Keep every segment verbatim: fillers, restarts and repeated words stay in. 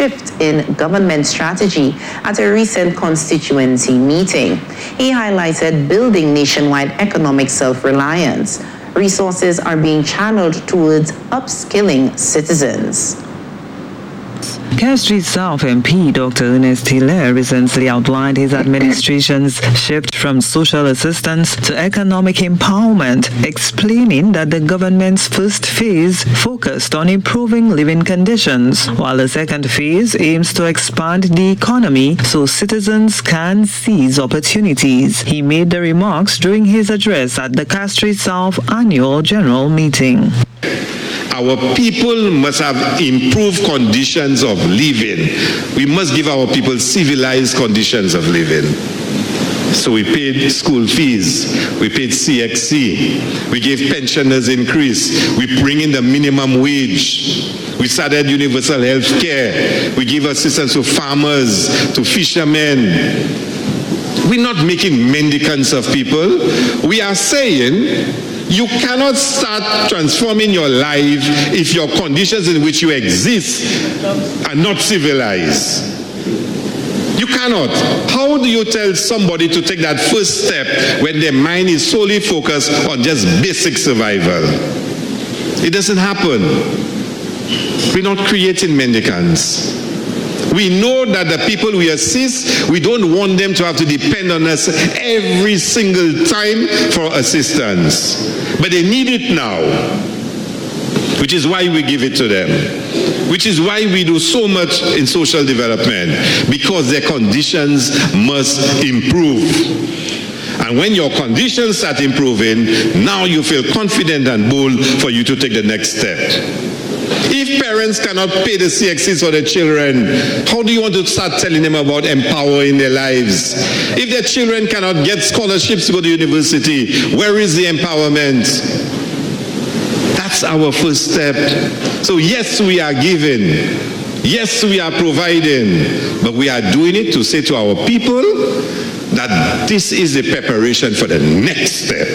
shift in government strategy at a recent constituency meeting. He highlighted building nationwide economic self-reliance. Resources are being channeled towards upskilling citizens. Castries South M P Doctor Ernest Hilaire recently outlined his administration's shift from social assistance to economic empowerment, explaining that the government's first phase focused on improving living conditions, while the second phase aims to expand the economy so citizens can seize opportunities. He made the remarks during his address at the Castries South Annual General Meeting. Our people must have improved conditions of living. We must give our people civilized conditions of living. So we paid school fees, we paid C X C, we gave pensioners increase, we bring in the minimum wage, we started universal health care, we give assistance to farmers, to fishermen. We're not making mendicants of people. We are saying you cannot start transforming your life if your conditions in which you exist are not civilized. You cannot. How do you tell somebody to take that first step when their mind is solely focused on just basic survival? It doesn't happen. We're not creating mendicants. We know that the people we assist, we don't want them to have to depend on us every single time for assistance. But they need it now, which is why we give it to them, which is why we do so much in social development, because their conditions must improve. And when your conditions start improving, now you feel confident and bold for you to take the next step. If parents cannot pay the C X Cs for their children, how do you want to start telling them about empowering their lives? If their children cannot get scholarships to go to university, where is the empowerment? That's our first step. So yes, we are giving. Yes, we are providing. But we are doing it to say to our people that this is the preparation for the next step.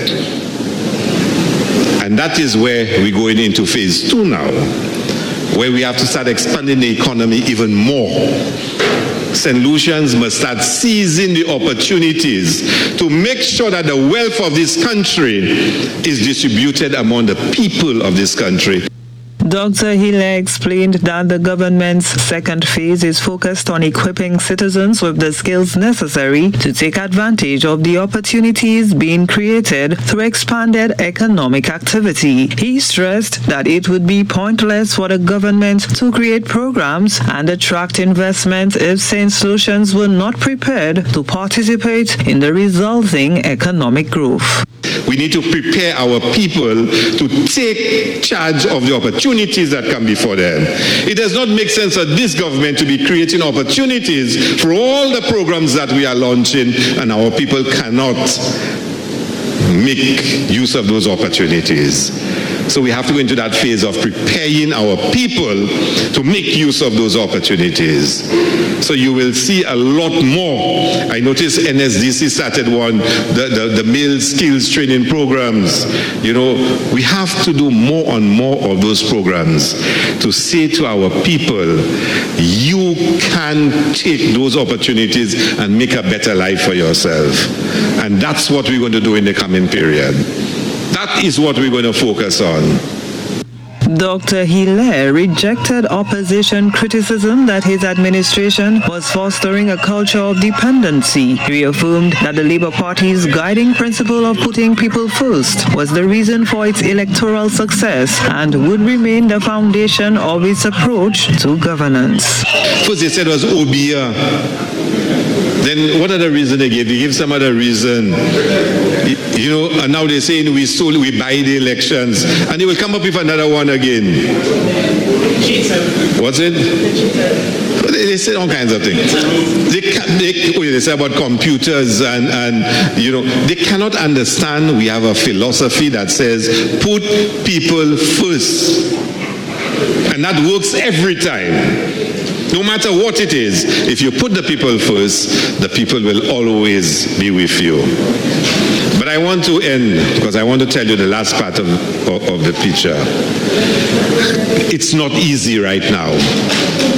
And that is where we're going into phase two now, where we have to start expanding the economy even more. Saint Lucians must start seizing the opportunities to make sure that the wealth of this country is distributed among the people of this country. Doctor Hilaire explained that the government's second phase is focused on equipping citizens with the skills necessary to take advantage of the opportunities being created through expanded economic activity. He stressed that it would be pointless for the government to create programs and attract investment if Saint Lucians were not prepared to participate in the resulting economic growth. We need to prepare our people to take charge of the opportunities that come before them. It does not make sense for this government to be creating opportunities for all the programs that we are launching, and our people cannot make use of those opportunities. So we have to go into that phase of preparing our people to make use of those opportunities. So you will see a lot more. I noticed N S D C started one, the, the, the male skills training programs. You know, we have to do more and more of those programs to say to our people, you can take those opportunities and make a better life for yourself. And that's what we're going to do in the coming period. That is what we're going to focus on. Doctor Hilaire rejected opposition criticism that his administration was fostering a culture of dependency. He reaffirmed that the Labour Party's guiding principle of putting people first was the reason for its electoral success and would remain the foundation of its approach to governance. First they said it was O B I A. Then what other reason they gave? They gave some other reason. You know, and now they're saying we stole, we buy the elections. And they will come up with another one again. What's it? They, they say all kinds of things. They, they, oh yeah, they say about computers and, and, you know, they cannot understand we have a philosophy that says put people first. And that works every time. No matter what it is, if you put the people first, the people will always be with you. But I want to end, because I want to tell you the last part of, of, of the picture. It's not easy right now.